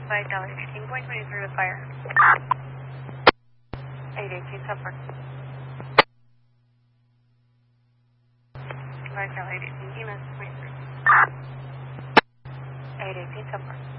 Vital 18.23 with fire. 818 Suffolk. Vital 818 EMS 23. 818 Suffolk.